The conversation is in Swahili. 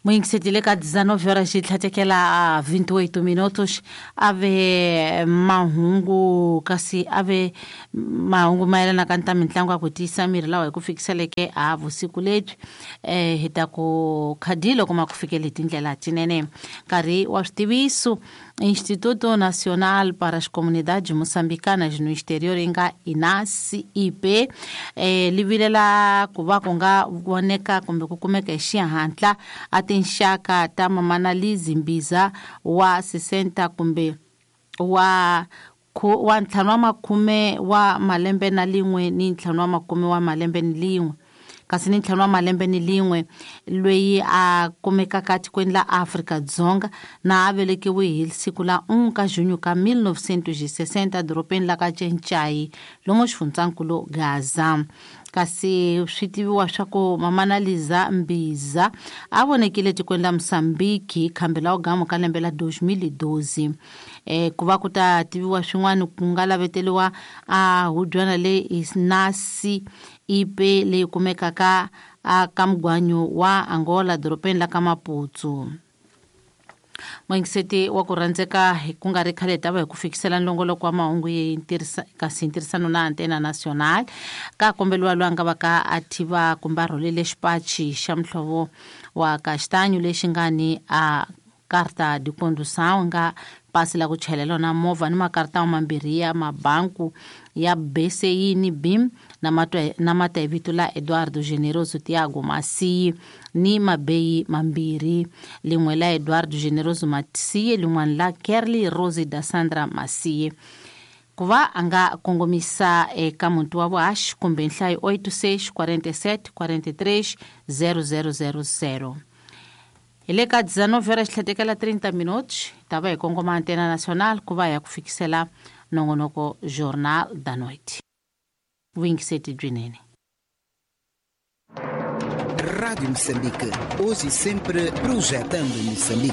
Moingisetile ka 19 horas tlhatekela 28 minutos ave mahungu kasi ave mahungu maelana ka mitlangu ya ku tisa miri lawa hi ku fikiseleke a vusiku lebyi hi ta ku khadilo kuma ku fikele tindlela tinene nkarhi wa switiviso Instituto Nacional para as Comunidades Moçambicanas no Exterior inga INASI-IP livilela ku va ku nga voneka kumbe ku kumeka hi xihatla a tinxaka ta mamanalizi mbiza wa 60 kumbe wa ntlhanu wa makhume wa malembe na lin'we ni ntlhanu wa makhume wa malembe ni lin'we kasi ni ntlhanu wa malembe ni lin'we loyi a kumekaka tikweni la Afrika-Dzonga na a velekiwe hi siku la 1 ka Junho ka 1960 doropeni la ka Cencayi lomu xifundzakulu Gaza kasi swi tiviwa swa ku mamana Liza Mbiza a vonekile tikweni la Mosambiki khambela ogamu ka lembe la 2012 ku va ku ta tiviwa swin'wana ku nga laveteliwa a hudyana le INASI-IP leyi kumekaka ka mugwanyo wa Angola doropeni la ka Maputo moingiseti wa ku rhandzeka ku nga ri khale tava hi ku fikisela nlongoloko wa mahungu yi kasi ntirhisano na Antena Nacional ka kombeliwa loyi a nga va ka a tiva kumbe a rholele xipachi xa muhlovo wa kaxtanyo lexi nga ni a carta de condução nga pasi la ku chayela na movha ni makarata mambirhi ya mabanku ya BCI ni BIM na mata hi vito la Eduardo Generoso Tiago Masiyi ni mabeyi mambirhi lin'we la Eduardo Generoso Masiyi lin'wana la Kerly Rose da Sandra Masiyi ku va a nga kongomisa eka muti wa vuhaxi kumbe nhlayo 86 47 43 0000 hi le ka 19 horas xitlhatekela 30 minutos ta va hi kongoma Antena Nacional ku va ya ku fikisela nongonoko Jornal da Noite vuingiseti byinene Rádio Moçambique, hoje e sempre projetando Moçambique.